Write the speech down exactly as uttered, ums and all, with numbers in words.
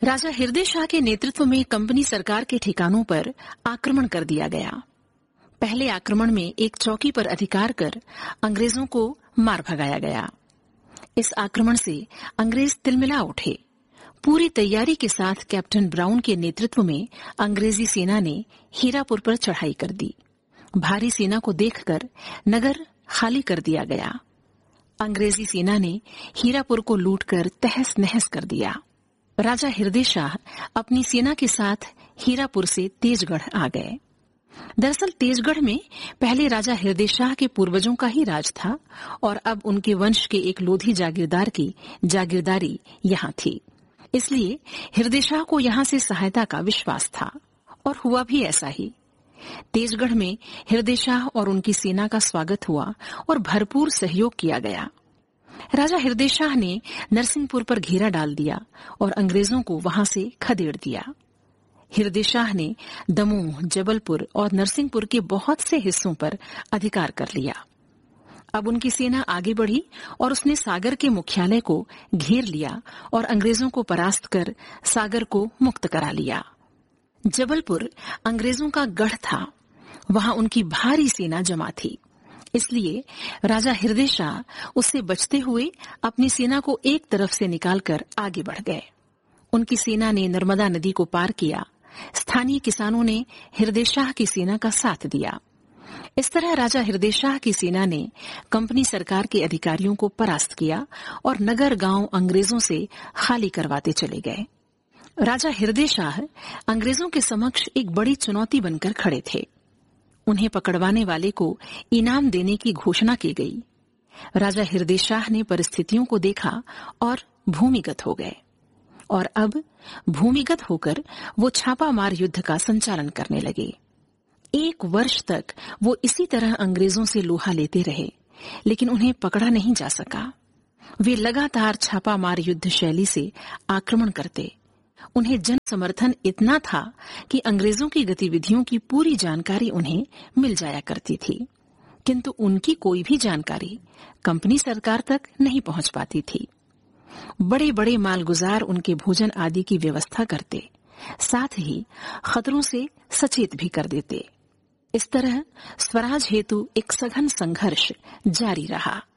राजा हृदय शाह के नेतृत्व में कंपनी सरकार के ठिकानों पर आक्रमण कर दिया गया। पहले आक्रमण में एक चौकी पर अधिकार कर अंग्रेजों को मार भगाया गया। इस आक्रमण से अंग्रेज तिलमिला उठे। पूरी तैयारी के साथ कैप्टन ब्राउन के नेतृत्व में अंग्रेजी सेना ने हीरापुर पर चढ़ाई कर दी। भारी सेना को देखकर नगर खाली कर दिया गया। अंग्रेजी सेना ने हीरापुर को लूटकर तहस नहस कर दिया। राजा हृदय शाह अपनी सेना के साथ हीरापुर से तेजगढ़ आ गए। दरअसल तेजगढ़ में पहले राजा हृदय शाह के पूर्वजों का ही राज था और अब उनके वंश के एक लोधी जागीरदार की जागीरदारी यहाँ थी। इसलिए हृदय शाह को यहाँ से सहायता का विश्वास था और हुआ भी ऐसा ही। तेजगढ़ में हृदय शाह और उनकी सेना का स्वागत हुआ और भरपूर सहयोग किया गया। राजा हृदय शाह ने नरसिंहपुर पर घेरा डाल दिया और अंग्रेजों को वहां से खदेड़ दिया। हृदय शाह ने दमोह, जबलपुर और नरसिंहपुर के बहुत से हिस्सों पर अधिकार कर लिया। अब उनकी सेना आगे बढ़ी और उसने सागर के मुख्यालय को घेर लिया और अंग्रेजों को परास्त कर सागर को मुक्त करा लिया। जबलपुर अंग्रेजों का गढ़ था। वहां उनकी भारी सेना जमा थी। इसलिए राजा हृदय शाह उससे बचते हुए अपनी सेना को एक तरफ से निकालकर आगे बढ़ गए। उनकी सेना ने नर्मदा नदी को पार किया। स्थानीय किसानों ने हृदय शाह की सेना का साथ दिया। इस तरह राजा हृदय शाह की सेना ने कंपनी सरकार के अधिकारियों को परास्त किया और नगर गांव अंग्रेजों से खाली करवाते चले गए। राजा हृदय शाह अंग्रेजों के समक्ष एक बड़ी चुनौती बनकर खड़े थे। उन्हें पकड़वाने वाले को इनाम देने की घोषणा की गई। राजा हृदय शाह ने परिस्थितियों को देखा और भूमिगत हो गए और अब भूमिगत होकर वो छापामार युद्ध का संचालन करने लगे। एक वर्ष तक वो इसी तरह अंग्रेजों से लोहा लेते रहे, लेकिन उन्हें पकड़ा नहीं जा सका। वे लगातार छापामार युद्ध शैली से आक्रमण करते। उन्हें जन समर्थन इतना था कि अंग्रेजों की गतिविधियों की पूरी जानकारी उन्हें मिल जाया करती थी, किंतु उनकी कोई भी जानकारी कंपनी सरकार तक नहीं पहुंच पाती थी। बड़े बड़े मालगुजार उनके भोजन आदि की व्यवस्था करते, साथ ही खतरों से सचेत भी कर देते। इस तरह स्वराज हेतु एक सघन संघर्ष जारी रहा।